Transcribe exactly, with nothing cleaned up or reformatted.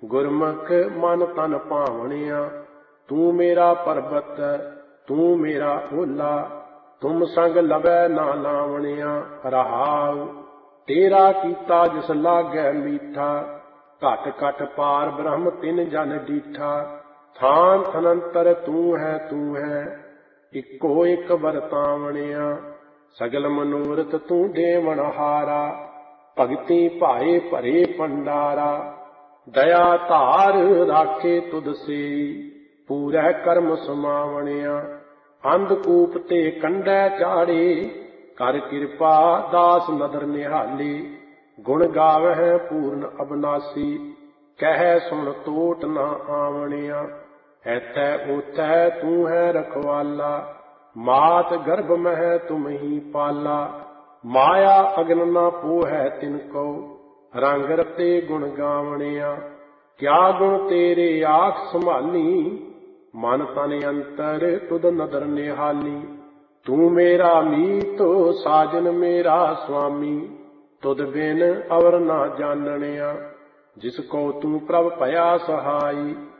ਗੁਰਮੁਖ ਮਨ ਤਨ ਭਾਵਣਿਆ। ਤੂੰ ਮੇਰਾ ਪਰਬਤ ਤੂੰ ਮੇਰਾ ਓਲਾ, ਤੁਮ ਸੰਗ ਲਵੈ ਨਾ ਲਾਵਣਿਆ। ਰਹਾਉ ਤੇਰਾ ਕੀਤਾ ਜਿਸ ਲਾਗੈ ਮੀਠਾ, ਘਟ ਘਟ ਪਾਰ ਬ੍ਰਹਮ ਤਿਨ ਜਨ ਡੀਠਾ। ਥਾਨ ਥਨੰਤਰ ਤੂੰ ਹੈ ਤੂੰ ਹੈ, ਇੱਕੋ ਇੱਕ ਵਰਤਾਵਣਿਆ। ਸਗਲ ਮਨੋਰਥ ਤੂੰ ਦੇਵਨ ਹਾਰਾ, ਭਗਤੀ ਭਾਏ ਭਰੇ ਭੰਡਾਰਾ। ਦਇਆ ਧਾਰ ਰਾਖੇ ਤੁਧ ਸੇ, ਪੂਰੈ ਕਰਮ ਸਮਾਵਣਿਆ। ਅੰਧਕੂਪ ਤੇ ਕੰਡੈ ਚਾੜੇ, ਕਰ ਕਿਰਪਾ ਦਾਸ ਨਦਰ ਨਿਹਾਲੇ। ਗੁਣ ਗਾਵਹਿ ਪੂਰਨ ਅਬਨਾਸੀ, ਕਹਿ ਸੁਣ ਤੋਟ ਨਾ ਆਵਣਿਆ। ਐਥੈ ਓਥੈ ਤੂੰ ਹੈ ਰਖਵਾਲਾ, ਮਾਤ ਗਰਭ ਮਹਿ ਤੁਮ ਹੀ ਪਾਲਾ। ਮਾਇਆ ਅਗਨ ਨਾ ਪੋਹੈ ਤਿਨ ਕੋ, ਰੰਗ ਰਤੇ ਗੁਣ ਗਾਵਣਿਆ। ਕਿਆ ਗੁਣ ਤੇਰੇ ਆਖ ਸੰਭਾਲੀ, ਮਨ ਤਨ ਅੰਤਰ ਤੁਧ ਨਦਰ ਨਿਹਾਲੀ। ਤੂੰ ਮੇਰਾ ਮੀਤ ਸਾਜਨ ਮੇਰਾ ਸੁਆਮੀ, ਤੁਧ ਬਿਨ ਅਵਰ ਨਾ ਜਾਣਨਿਆ। ਜਿਸ ਕੋ ਤੂੰ ਪ੍ਰਭ ਭਇਆ ਸਹਾਈ,